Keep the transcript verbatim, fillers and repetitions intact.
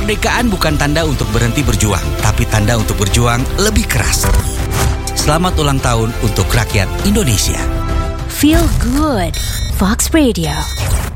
Kemerdekaan bukan tanda untuk berhenti berjuang, tapi tanda untuk berjuang lebih keras. Selamat ulang tahun untuk rakyat Indonesia. Feel good. Fox Radio.